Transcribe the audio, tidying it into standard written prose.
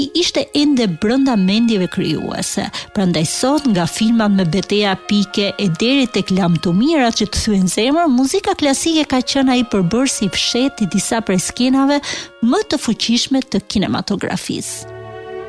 ishte ende brenda mendjeve krijuese. Prandaj sot nga filmat me betejë epike e deri tek lam të mira që të thyen zemër, muzika klasike ka qenë ai përbërës i fshehtë i disa prej skenave më të fuqishme të kinematografisë.